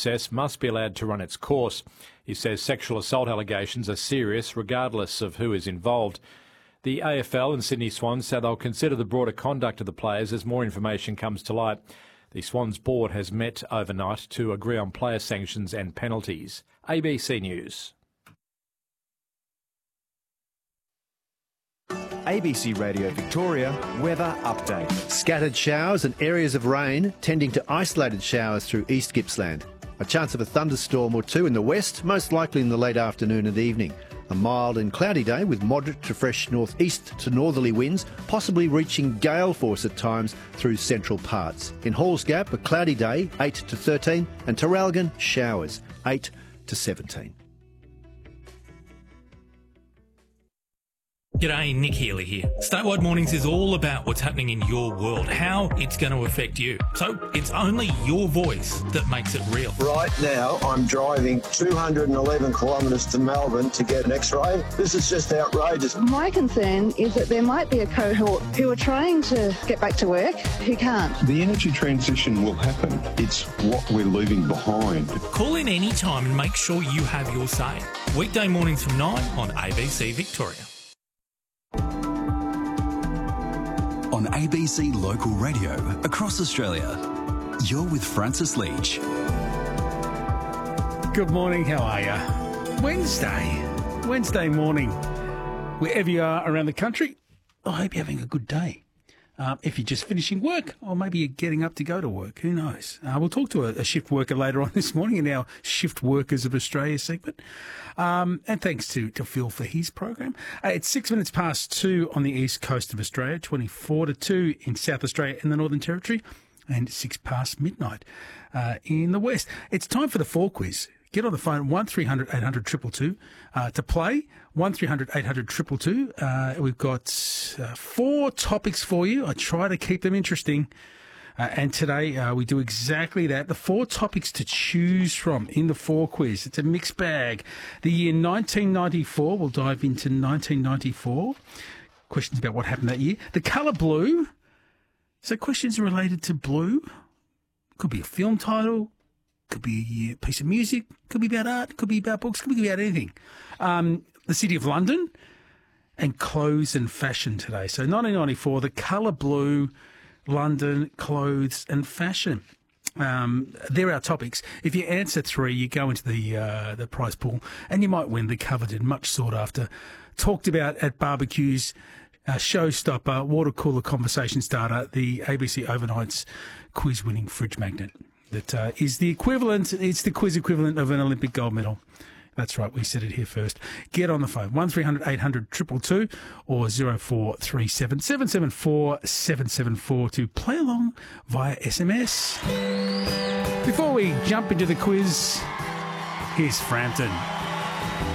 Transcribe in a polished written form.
says, must be allowed to run its course. He says sexual assault allegations are serious regardless of who is involved. The AFL and Sydney Swans say they'll consider the broader conduct of the players as more information comes to light. The Swans board has met overnight to agree on player sanctions and penalties. ABC News. ABC Radio Victoria weather update. Scattered showers and areas of rain tending to isolated showers through East Gippsland. A chance of a thunderstorm or two in the west, most likely in the late afternoon and evening. A mild and cloudy day with moderate to fresh northeast to northerly winds, possibly reaching gale force at times through central parts. In Halls Gap, a cloudy day, 8 to 13, and Terralgan, showers, 8 to 17. G'day, Nick Healy here. Statewide Mornings is all about what's happening in your world, how it's going to affect you. So it's only your voice that makes it real. Right now, I'm driving 211 kilometres to Melbourne to get an X-ray. This is just outrageous. My concern is that there might be a cohort who are trying to get back to work who can't. The energy transition will happen. It's what we're leaving behind. Call in any time and make sure you have your say. Weekday mornings from 9 on ABC Victoria. On ABC Local Radio across Australia, you're with Francis Leach. Good morning, how are you? Wednesday morning, wherever you are around the country, I hope you're having a good day. If you're just finishing work, or maybe you're getting up to go to work, who knows? We'll talk to a shift worker later on this morning in our Shift Workers of Australia segment. And thanks to Phil for his program. It's 6 minutes past 2 on the east coast of Australia, 24 to 2 in South Australia and the Northern Territory, and 6 past midnight in the west. It's time for the 4 quiz. Get on the phone, 1300 800 222 to play, 1300 800 222. We've got 4 topics for you. I try to keep them interesting. And today we do exactly that. The 4 topics to choose from in the 4 quiz. It's a mixed bag. The year 1994, we'll dive into 1994. Questions about what happened that year. The colour blue. So questions related to blue. Could be a film title. Could be a piece of music, could be about art, could be about books, could be about anything. The City of London and clothes and fashion today. So 1994, the colour blue, London, clothes and fashion. They're our topics. If you answer 3, you go into the prize pool and you might win the coveted, much sought after, talked about at barbecues, showstopper, water cooler conversation starter, the ABC Overnights quiz winning fridge magnet. That is the equivalent, it's the quiz equivalent of an Olympic gold medal. That's right, we said it here first. Get on the phone, 1300 800 222 or 0437 774 774 to play along via SMS. Before we jump into the quiz, here's Frampton.